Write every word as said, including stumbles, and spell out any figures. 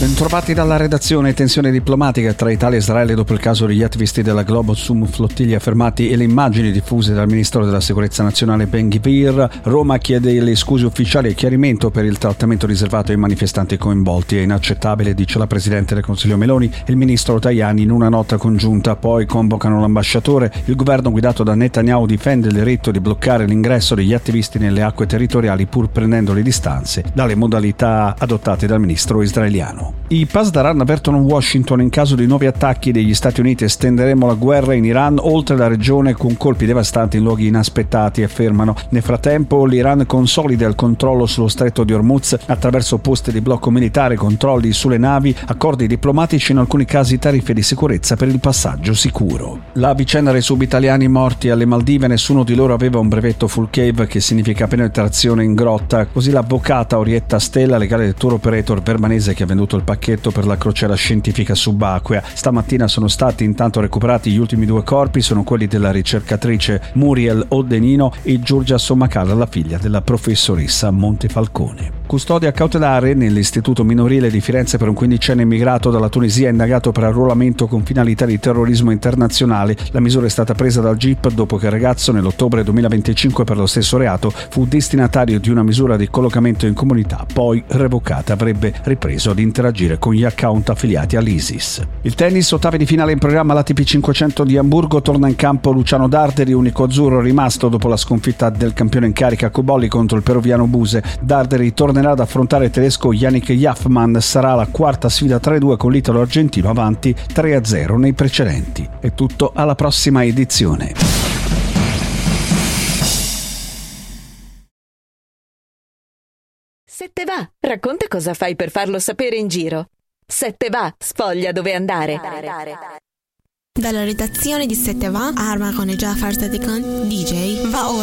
Bentrovati dalla redazione. Tensione diplomatica tra Italia e Israele dopo il caso degli attivisti della Globosum flottiglia fermati e le immagini diffuse dal ministro della sicurezza nazionale Ben Gvir. Roma chiede le scuse ufficiali e chiarimento per il trattamento riservato ai manifestanti coinvolti. È inaccettabile, dice la Presidente del Consiglio Meloni e il ministro Tajani in una nota congiunta. Poi convocano l'ambasciatore. Il governo guidato da Netanyahu difende il diritto di bloccare l'ingresso degli attivisti nelle acque territoriali pur prendendo le distanze dalle modalità adottate dal ministro israeliano. I Pasdaran avvertono Washington: in caso di nuovi attacchi degli Stati Uniti estenderemo la guerra in Iran oltre la regione con colpi devastanti in luoghi inaspettati, affermano. Nel frattempo l'Iran consolida il controllo sullo stretto di Hormuz attraverso posti di blocco militare, controlli sulle navi, accordi diplomatici e in alcuni casi tariffe di sicurezza per il passaggio sicuro. La vicenda dei subitaliani morti alle Maldive: nessuno di loro aveva un brevetto full cave, che significa penetrazione in grotta. Così l'avvocata Orietta Stella, legale del tour operator vermanese che ha venduto il pacchetto per la crociera scientifica subacquea. Stamattina sono stati intanto recuperati gli ultimi due corpi, sono quelli della ricercatrice Muriel Odenino e Giorgia Sommacara, la figlia della professoressa Montefalcone. Custodia cautelare nell'istituto minorile di Firenze per un quindicenne immigrato dalla Tunisia indagato per arruolamento con finalità di terrorismo internazionale. La misura è stata presa dal G I P dopo che il ragazzo nell'ottobre duemilaventicinque per lo stesso reato fu destinatario di una misura di collocamento in comunità, poi revocata. Avrebbe ripreso ad interagire con gli account affiliati all'ISIS. Il tennis, ottavi di finale in programma all'A T P cinquecento di Amburgo, torna in campo Luciano Darderi, unico azzurro rimasto dopo la sconfitta del campione in carica Cobolli contro il peruviano Buse. Darderi tornerà ad affrontare il tedesco Yannick Jaffmann, sarà la quarta sfida tre due con l'italo argentino avanti tre a zero nei precedenti. È tutto, alla prossima edizione. Se te va, racconta cosa fai per farlo sapere in giro. Se te va, sfoglia dove andare. Dalla redazione di Se te va, Arma con Jafar Sadikan, D J, va ora.